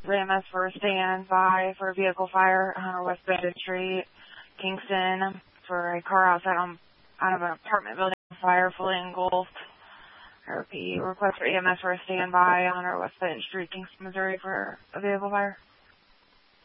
EMS for a standby for a vehicle fire on West Bandon Street, Kingston, for a car outside out of an apartment building fire fully engulfed. I repeat, request for EMS for a standby on our West Bandon Street, Kingston, Missouri for a vehicle fire.